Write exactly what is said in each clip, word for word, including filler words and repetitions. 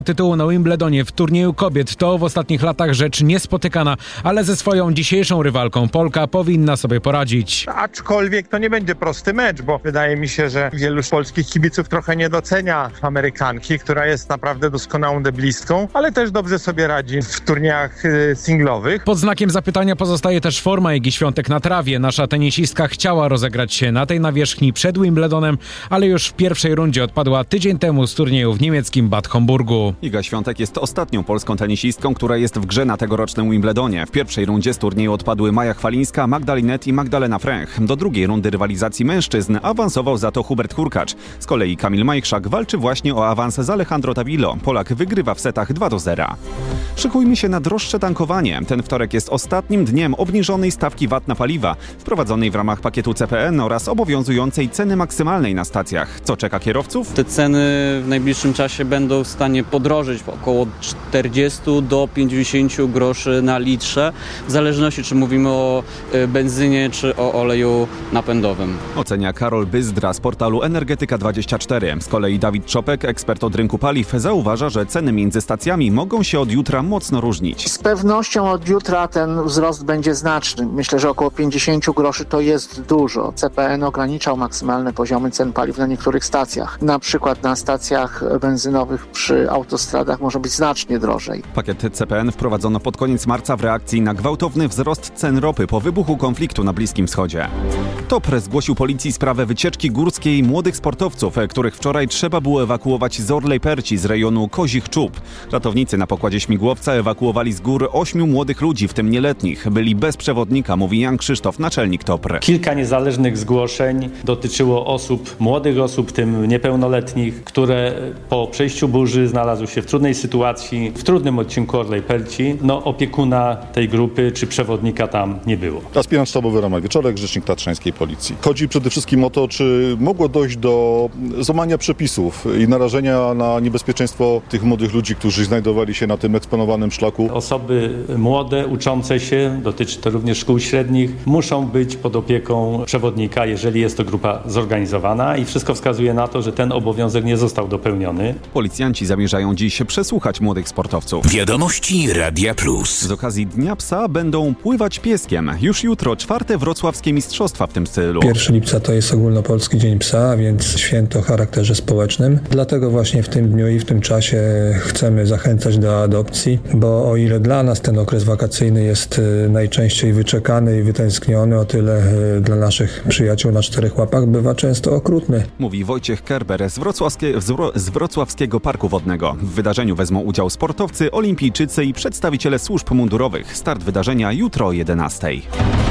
Tytułu na Wimbledonie w turnieju kobiet to w ostatnich latach rzecz niespotykana, ale ze swoją dzisiejszą rywalką Polka powinna sobie poradzić. Aczkolwiek to nie będzie prosty mecz, bo wydaje mi się, że wielu polskich kibiców trochę nie docenia Amerykanki, która jest naprawdę doskonałą deblistką, ale też dobrze sobie radzi w turniejach singlowych. Pod znakiem zapytania pozostaje też forma Igi Świątek na trawie. Nasza tenisistka chciała rozegrać się na tej nawierzchni przed Wimbledonem, ale już w pierwszej rundzie odpadła tydzień temu z turnieju w niemieckim Bad Homburgu. Iga Świątek jest ostatnią polską tenisistką, która jest w grze na tegorocznym Wimbledonie. W pierwszej rundzie z turnieju odpadły Maja Chwalińska, Magda Linette i Magdalena Fręch. Do drugiej rundy rywalizacji mężczyzn awansował za to Hubert Hurkacz. Z kolei Kamil Majchrzak walczy właśnie o awans z Alejandro Tavillo. Polak wygrywa w setach dwa do zera. Szykujmy się na droższe tankowanie. Ten wtorek jest ostatnim dniem obniżonej stawki V A T na paliwa, wprowadzonej w ramach pakietu C P N oraz obowiązującej ceny maksymalnej na stacjach. Co czeka kierowców? Te ceny w najbliższym czasie będą w stanie podrożyć około czterdzieści do pięćdziesięciu groszy na litrze, w zależności czy mówimy o benzynie czy o oleju napędowym. Ocenia Karol Byzdra z portalu Energetyka dwadzieścia cztery. Z kolei Dawid Czopek, ekspert od rynku paliw, zauważa, że ceny między stacjami mogą się od jutra mocno różnić. Z pewnością od jutra ten wzrost będzie znaczny. Myślę, że około pięćdziesiąt groszy to jest dużo. C P N ograniczał maksymalne poziomy cen paliw na niektórych stacjach. Na przykład na stacjach benzynowych przy autostradach może być znacznie drożej. Pakiet C P N wprowadzono pod koniec marca w reakcji na gwałtowny wzrost cen ropy po wybuchu konfliktu na Bliskim Wschodzie. TOPR zgłosił policji sprawę wycieczki górskiej młodych sportowców, których wczoraj trzeba było ewakuować z Orlej Perci z rejonu Kozich Czub. Ratownicy na pokładzie śmigłowca ewakuowali z gór ośmiu młodych ludzi, w tym nieletnich. Byli bez przewodnika, mówi Jan Krzysztof, naczelnik TOPR. Kilka niezależnych zgłoszeń dotyczyło osób, młodych osób, w tym niepełnoletnich, które po przejściu burzy znalazły się w trudnej sytuacji, w trudnym odcinku Orlej Perci. No, opiekuna tej grupy czy przewodnika tam nie było. Aspirant sztabowy Roman Wieczorek, rzecznik tatrzańskiej policji. Chodzi przede wszystkim o to, czy mogło dojść do złamania przepisów i narażenia na niebezpieczeństwo tych młodych ludzi, którzy znajdowali się na tym eksponowanym szlaku. Osoby młode, uczące się, dotyczy to również szkół średnich, muszą być pod opieką przewodnika, jeżeli jest to grupa zorganizowana i wszystko wskazuje na to, że ten obowiązek nie został dopełniony. Policjanci zamierzają dziś przesłuchać młodych sportowców. Wiadomości Radia Plus. Z okazji Dnia Psa będą pływać pieskiem. Już jutro czwarte wrocławskie mistrzostwa w tym stylu. pierwszego lipca to jest ogólnopolski Dzień Psa, więc święto o charakterze społecznym. Dlatego właśnie w tym dniu i w tym czasie chcemy zachęcać do adopcji, bo o ile dla nas ten okres wakacyjny jest najczęściej wyczekany i wytęskniony, o tyle dla naszych przyjaciół na czterech łapach bywa często okrutny. Mówi Wojciech Kerber z, wrocławskie, z Wrocławskiego Parku Wodnego. W wydarzeniu wezmą udział sportowcy, olimpijczycy i przedstawiciele służb mundurowych. Start wydarzenia jutro o jedenastej.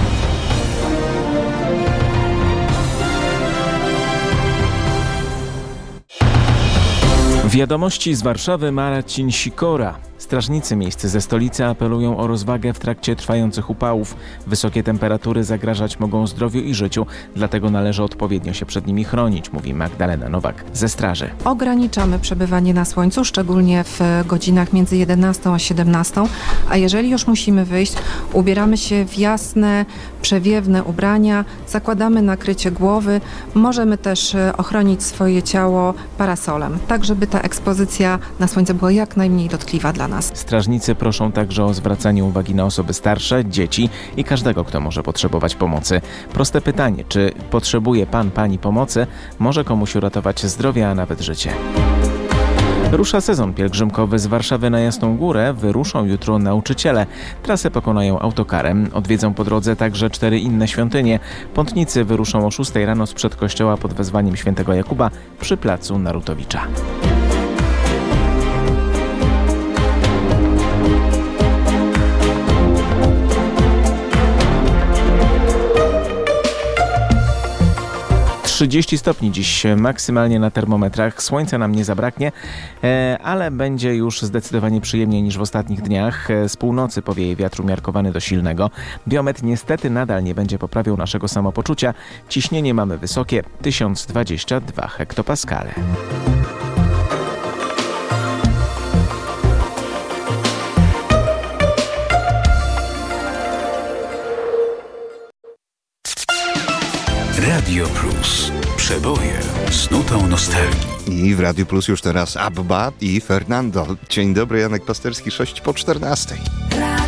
Wiadomości z Warszawy, Marcin Sikora. Strażnicy miejscy ze stolicy apelują o rozwagę w trakcie trwających upałów. Wysokie temperatury zagrażać mogą zdrowiu i życiu, dlatego należy odpowiednio się przed nimi chronić, mówi Magdalena Nowak ze straży. Ograniczamy przebywanie na słońcu, szczególnie w godzinach między jedenastą a siedemnastą, a jeżeli już musimy wyjść, ubieramy się w jasne, przewiewne ubrania, zakładamy nakrycie głowy, możemy też ochronić swoje ciało parasolem, tak żeby ta ekspozycja na słońce była jak najmniej dotkliwa dla nas. Strażnicy proszą także o zwracanie uwagi na osoby starsze, dzieci i każdego, kto może potrzebować pomocy. Proste pytanie, czy potrzebuje pan, pani pomocy, może komuś uratować zdrowie, a nawet życie. Rusza sezon pielgrzymkowy. Z Warszawy na Jasną Górę wyruszą jutro nauczyciele. Trasę pokonają autokarem. Odwiedzą po drodze także cztery inne świątynie. Pątnicy wyruszą o szóstej rano z przedkościoła pod wezwaniem świętego Jakuba przy placu Narutowicza. trzydzieści stopni dziś maksymalnie na termometrach. Słońca nam nie zabraknie, ale będzie już zdecydowanie przyjemniej niż w ostatnich dniach. Z północy powieje wiatr umiarkowany do silnego. Biometr niestety nadal nie będzie poprawiał naszego samopoczucia. Ciśnienie mamy wysokie, tysiąc dwadzieścia dwa hektopaskale. Radio Plus. Przeboje z nutą nostalgii. I w Radiu Plus już teraz Abba i Fernando. Dzień dobry, Janek Pasterski, sześć po czternastej.